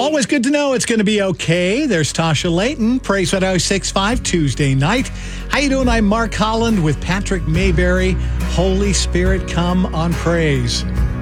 Always good to know it's going to be okay. There's Tasha Layton, Praise 106.5 Tuesday night. How you doing? I'm Mark Holland with Patrick Mayberry. Holy Spirit, come on Praise.